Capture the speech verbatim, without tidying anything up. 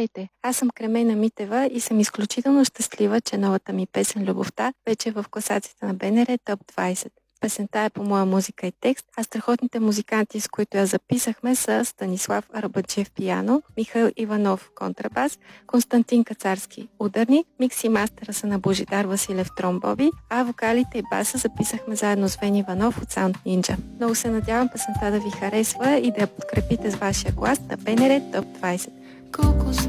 Здравейте, аз съм Кремена Митева и съм изключително щастлива, че новата ми песен "Любовта" вече е в класацията на БНР Топ двайсет. Песента е по моя музика и текст, а страхотните музиканти, с които я записахме, са Станислав Арбаджиев пиано, Михаил Иванов контрабас, Константин Кацарски ударни, микс и мастера са на Божидар Василев тромбоби, а вокалите и баса записахме заедно с Вен Иванов от Sound Ninja. Много се надявам песента да ви харесва и да я подкрепите с вашия глас на БНР Топ двайсет. Колко